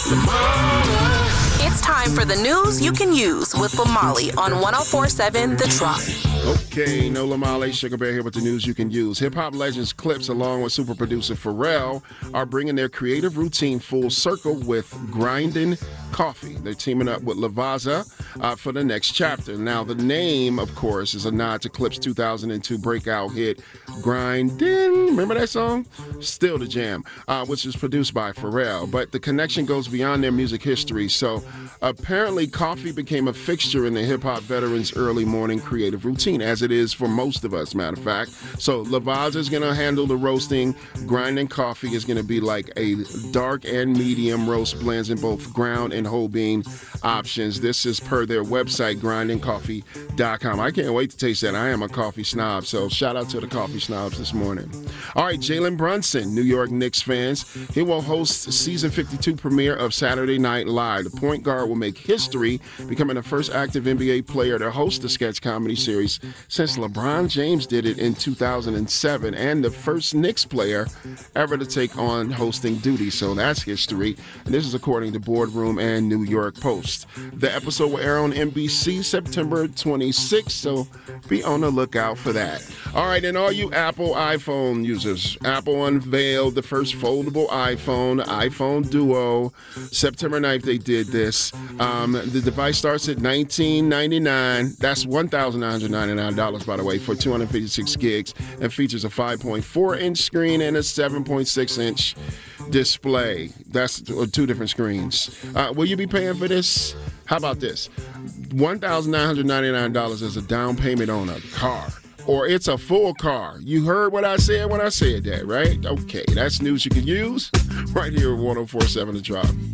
It's time for the news you can use with Lamali on 104.7 The Drop. Okay, no Lamali, Sugar Bear here with the news you can use. Hip-hop legends Clipse, along with super producer Pharrell, are bringing their creative routine full circle with Grindin' Coffee. They're teaming up with Lavazza for the next chapter. Now, the name, of course, is a nod to Clipse' 2002 breakout hit, Grindin'. Remember that song? Still the jam, which is produced by Pharrell. But the connection goes beyond their music history. So apparently, coffee became a fixture in the hip-hop veterans' early morning creative routine, as it is for most of us, matter of fact. So Lavazza is going to handle the roasting. Grindin' Coffee is going to be like a dark and medium roast blends in both ground and whole bean options. This is per their website, grindincoffee.com. I can't wait to taste that. I am a coffee snob, so shout out to the coffee snobs this morning. All right, Jalen Brunson, New York Knicks fans, he will host season 52 premiere of Saturday Night Live. The point guard will make history, becoming the first active NBA player to host the sketch comedy series since LeBron James did it in 2007, and the first Knicks player ever to take on hosting duty. So that's history. And this is according to Boardroom and New York Post. The episode will air on NBC September 26th, so be on the lookout for that. All right, and all you Apple iPhone users, Apple unveiled the first foldable iPhone Duo. September 9th, they did this. The device starts at $1999. That's $1,999, by the way, for 256 gigs, and features a 5.4-inch screen and a 7.6-inch display. That's two different screens. Will you be paying for this? How about this? $1,999 is a down payment on a car. Or it's a full car. You heard what I said when I said that, right? Okay, that's news you can use right here at 104.7 The Drop.